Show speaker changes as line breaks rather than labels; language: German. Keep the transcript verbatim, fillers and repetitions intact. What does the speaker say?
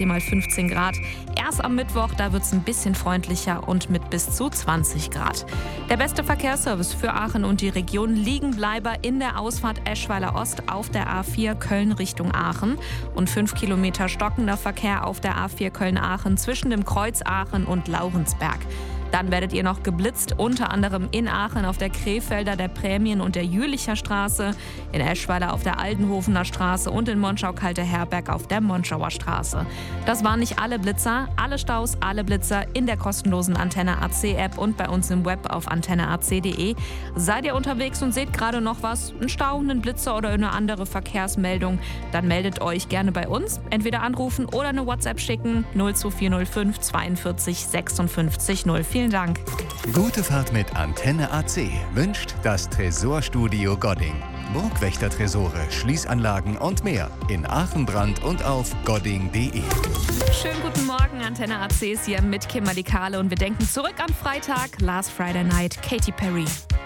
mal fünfzehn Grad. Erst am Mittwoch, da wird es ein bisschen freundlicher und mit bis zu zwanzig Grad. Der beste Verkehrsservice für Aachen und die Region: Liegenbleiber in der Ausfahrt Eschweiler Ost auf der A vier Köln Richtung Aachen und fünf Kilometer stockender Verkehr auf der A vier Köln-Aachen zwischen dem Kreuz Aachen und Laurensberg. Dann werdet ihr noch geblitzt, unter anderem in Aachen auf der Krefelder, der Prämien- und der Jülicher Straße, in Eschweiler auf der Aldenhofener Straße und in Monschau-Kalte-Herberg auf der Monschauer Straße. Das waren nicht alle Blitzer, alle Staus, alle Blitzer in der kostenlosen Antenne A C App und bei uns im Web auf antenne a c punkt de. Seid ihr unterwegs und seht gerade noch was, einen Stau, einen Blitzer oder eine andere Verkehrsmeldung, dann meldet euch gerne bei uns. Entweder anrufen oder eine WhatsApp schicken, null zwei vier null fünf zweiundvierzig sechsundfünfzig null. Vielen Dank.
Gute Fahrt mit Antenne A C wünscht das Tresorstudio Godding. Burgwächter-Tresore, Schließanlagen und mehr in Aachen, Brand und auf godding punkt de.
Schönen guten Morgen, Antenne A C ist hier mit Kimberly Kahle und wir denken zurück an Freitag, Last Friday Night, Katy Perry.